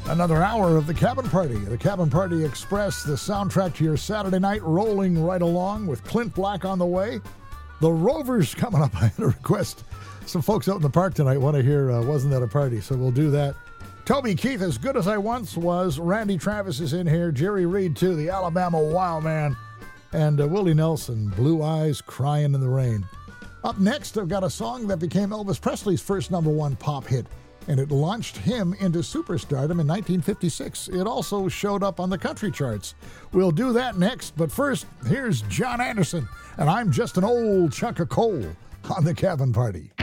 Another hour of The Cabin Party. The Cabin Party Express, the soundtrack to your Saturday night, rolling right along with Clint Black on the way. The Rovers coming up. I had a request. Some folks out in the park tonight want to hear Wasn't That a Party? So we'll do that. Toby Keith, As Good As I Once Was. Randy Travis is in here. Jerry Reed, too, the Alabama Wild Man. And Willie Nelson, Blue Eyes, Crying in the Rain. Up next, I've got a song that became Elvis Presley's first #1 pop hit, and it launched him into superstardom in 1956. It also showed up on the country charts. We'll do that next, but first, here's John Anderson, and I'm Just an Old Chunk of Coal on The Cabin Party.